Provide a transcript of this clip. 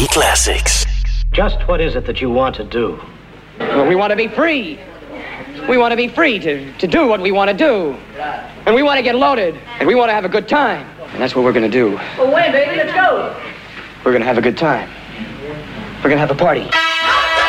Classics. Just what is it that you want to do? Well, we want to be free. We want to be free to do what we want to do. And we want to get loaded. And we want to have a good time. And that's what we're going to do. Well, when, baby? Let's go. We're going to have a good time. We're going to have a party.